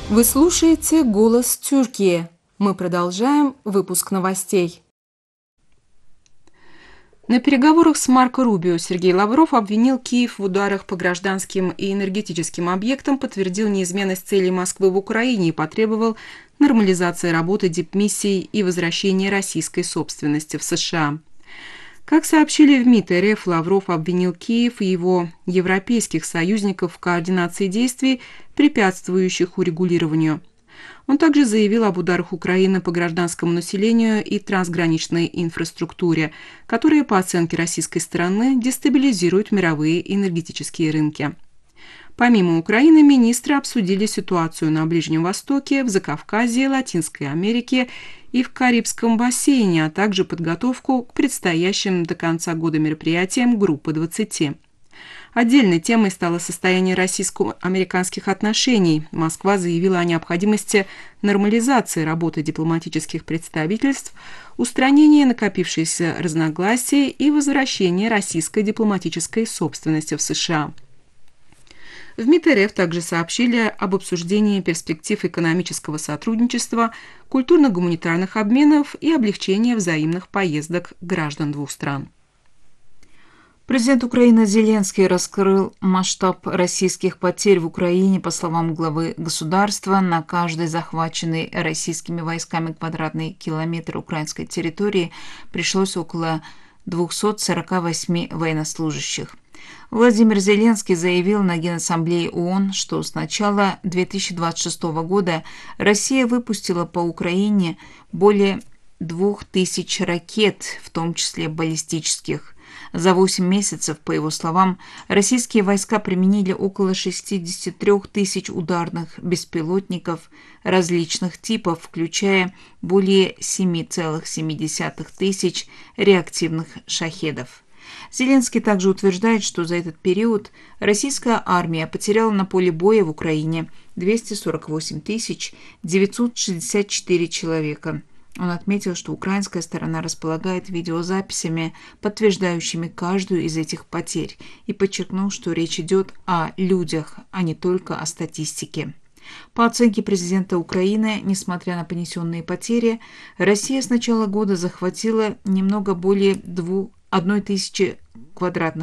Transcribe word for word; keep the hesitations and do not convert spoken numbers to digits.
Вы слушаете «Голос Тюркии». Мы продолжаем выпуск новостей. На переговорах с Марко Рубио Сергей Лавров обвинил Киев в ударах по гражданским и энергетическим объектам, подтвердил неизменность целей Москвы в Украине и потребовал нормализации работы дипмиссий и возвращения российской собственности в США. Как сообщили в МИД РФ, Лавров обвинил Киев и его европейских союзников в координации действий, препятствующих урегулированию. Он также заявил об ударах Украины по гражданскому населению и трансграничной инфраструктуре, которые, по оценке российской стороны, дестабилизируют мировые энергетические рынки. Помимо Украины, министры обсудили ситуацию на Ближнем Востоке, в Закавказье, Латинской Америке и в Карибском бассейне, а также подготовку к предстоящим до конца года мероприятиям Группы двадцати. Отдельной темой стало состояние российско-американских отношений. Москва заявила о необходимости нормализации работы дипломатических представительств, устранения накопившихся разногласий и возвращения российской дипломатической собственности в США. В МИД РФ также сообщили об обсуждении перспектив экономического сотрудничества, культурно-гуманитарных обменов и облегчения взаимных поездок граждан двух стран. Президент Украины Зеленский раскрыл масштаб российских потерь в Украине. По словам главы государства, на каждый захваченный российскими войсками квадратный километр украинской территории пришлось около двухсот сорока восьми военнослужащих. Владимир Зеленский заявил на Генассамблее ООН, что с начала две тысячи двадцать шестого года Россия выпустила по Украине более двух тысяч ракет, в том числе баллистических. За восемь месяцев, по его словам, российские войска применили около шестидесяти трёх тысяч ударных беспилотников различных типов, включая более семи целых семи десятых тысяч реактивных шахедов. Зеленский также утверждает, что за этот период российская армия потеряла на поле боя в Украине двести сорок восемь тысяч девятьсот шестьдесят четыре человека. Он отметил, что украинская сторона располагает видеозаписями, подтверждающими каждую из этих потерь, и подчеркнул, что речь идет о людях, а не только о статистике. По оценке президента Украины, несмотря на понесенные потери, Россия с начала года захватила немного более одной тысячи квадратных